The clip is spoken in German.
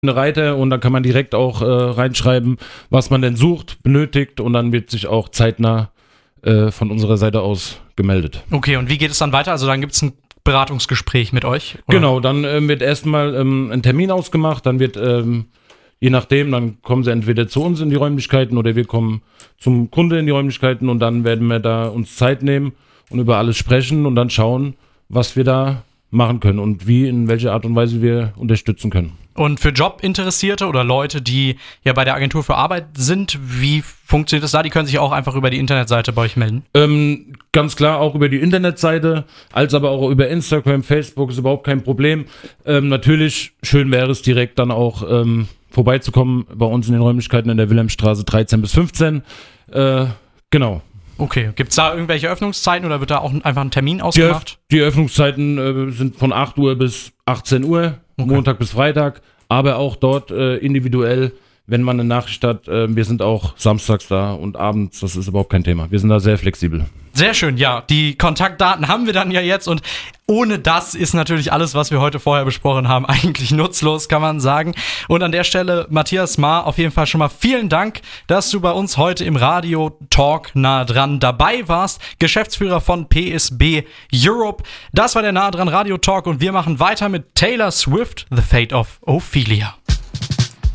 eine Reiter und dann kann man direkt auch reinschreiben, was man denn sucht, benötigt und dann wird sich auch zeitnah von unserer Seite aus gemeldet. Okay, und wie geht es dann weiter? Also dann gibt es ein Beratungsgespräch mit euch? Oder? Genau, dann wird erstmal ein Termin ausgemacht, dann wird, je nachdem, dann kommen sie entweder zu uns in die Räumlichkeiten oder wir kommen zum Kunde in die Räumlichkeiten und dann werden wir da uns Zeit nehmen und über alles sprechen und dann schauen, was wir da machen können und wie, in welcher Art und Weise wir unterstützen können. Und für Jobinteressierte oder Leute, die ja bei der Agentur für Arbeit sind, wie funktioniert das da? Die können sich auch einfach über die Internetseite bei euch melden? Ganz klar auch über die Internetseite, als aber auch über Instagram, Facebook ist überhaupt kein Problem. Natürlich, schön wäre es direkt dann auch vorbeizukommen bei uns in den Räumlichkeiten in der Wilhelmstraße 13 bis 15. Genau. Okay, gibt es da irgendwelche Öffnungszeiten oder wird da auch einfach ein Termin ausgemacht? Die Öffnungszeiten sind von 8 Uhr bis 18 Uhr, okay. Montag bis Freitag, aber auch dort individuell, wenn man eine Nachricht hat, wir sind auch samstags da und abends, das ist überhaupt kein Thema. Wir sind da sehr flexibel. Sehr schön, ja, die Kontaktdaten haben wir dann ja jetzt und ohne das ist natürlich alles, was wir heute vorher besprochen haben, eigentlich nutzlos, kann man sagen. Und an der Stelle, Matthias Maar, auf jeden Fall schon mal vielen Dank, dass du bei uns heute im Radio Talk nah dran dabei warst. Geschäftsführer von PSB Europe. Das war der Nah dran Radio Talk und wir machen weiter mit Taylor Swift, The Fate of Ophelia.